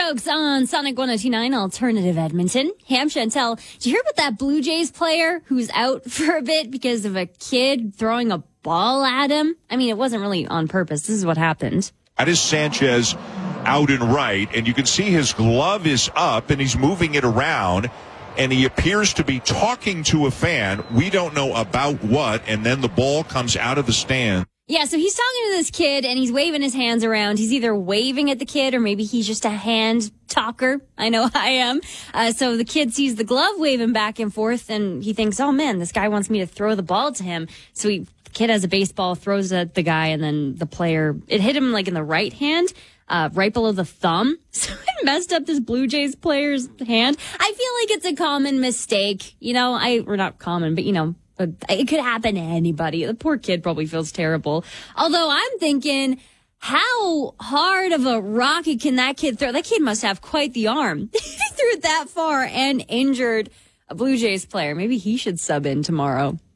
Stokes on Sonic 102.9 Alternative Edmonton. Ham Chantel, did you hear about that Blue Jays player who's out for a bit because of a kid throwing a ball at him? I mean, it wasn't really on purpose. This is what happened. That is Sanchez out and right, and you can see his glove is up, and he's moving it around, and he appears to be talking to a fan. We don't know about what, and then the ball comes out of the stand. Yeah, so he's talking to this kid, and he's waving his hands around. He's either waving at the kid, or maybe he's just a hand talker. I know I am. So the kid sees the glove waving back and forth, and he thinks, oh, man, this guy wants me to throw the ball to him. So the kid has a baseball, throws it at the guy, and then the player, it hit him like in the right hand, right below the thumb. So it messed up this Blue Jays player's hand. I feel like it's a common mistake. You know, or not common, but, you know, it could happen to anybody. The poor kid probably feels terrible. Although I'm thinking, how hard of a rocket can that kid throw? That kid must have quite the arm. He threw it that far and injured a Blue Jays player. Maybe he should sub in tomorrow.